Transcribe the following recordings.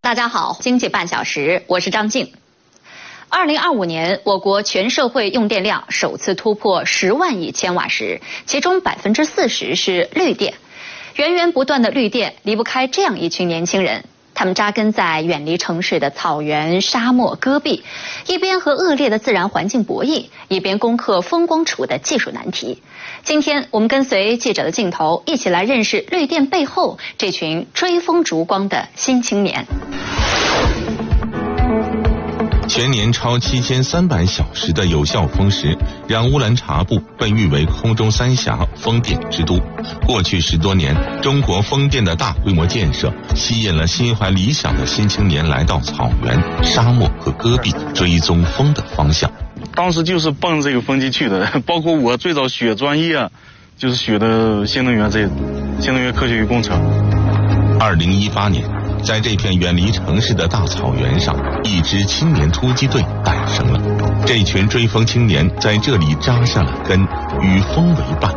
大家好，经济半小时，我是张静。2025年，我国全社会用电量首次突破10万亿千瓦时，其中40%是绿电。源源不断的绿电离不开这样一群年轻人，他们扎根在远离城市的草原、沙漠、戈壁，一边和恶劣的自然环境博弈，一边攻克风光储的技术难题。今天我们跟随记者的镜头，一起来认识绿电背后这群追风逐光的新青年。 全年超7300小时的有效风时，让乌兰察布被誉为空中三峡、风电之都。过去10多年，中国风电的大规模建设吸引了心怀理想的新青年来到草原、沙漠和戈壁，追踪风的方向。 当时就是奔这个风机去的，包括我最早学专业就是学的新能源科学与工程。 2018年，在这片远离城市的大草原上，一支青年突击队诞生了。这群追风青年在这里扎下了根，与风为伴。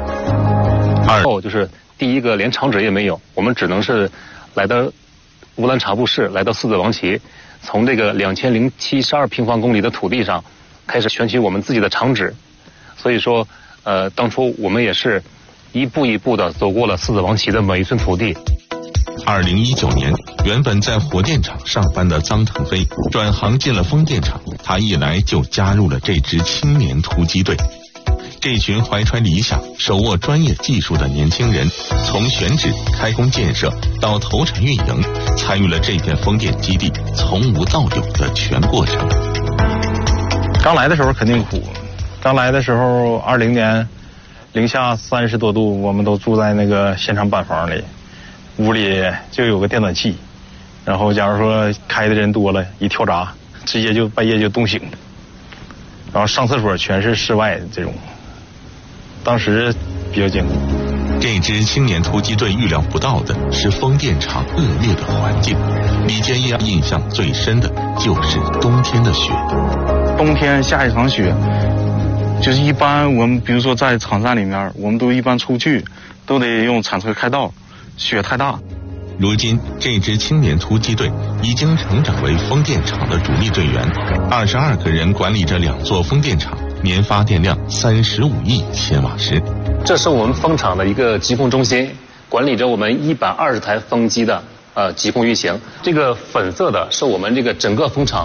就是第一个连厂址也没有，我们只能是来到乌兰察布市，来到四子王旗，从这个2072平方公里的土地上开始选取我们自己的厂址。所以说，当初我们也是一步一步的走过了四子王旗的每一寸土地。 2019年，原本在火电厂上班的臧腾飞转行进了风电厂，他一来就加入了这支青年突击队。这群怀揣理想、手握专业技术的年轻人，从选址、开工建设到投产运营，参与了这片风电基地从无到有的全过程。 刚来的时候肯定苦，刚来的时候20年零下30多度，我们都住在那个现场板房里，屋里就有个电暖气，然后假如说开的人多了，一跳闸，直接就半夜就冻醒了，然后上厕所全是室外这种，当时比较艰苦。 这支青年突击队预料不到的是风电场恶劣的环境。李建业印象最深的就是冬天的雪。 冬天下一场雪，就是一般我们比如说在场站里面，我们都一般出去都得用铲车开道，雪太大。 如今这支青年突击队已经成长为风电场的主力队员，22个人管理着2座风电场，年发电量35亿千瓦时。 这是我们风场的一个疾控中心，管理着我们120台风机的疾控运行。这个粉色的是我们这个整个风场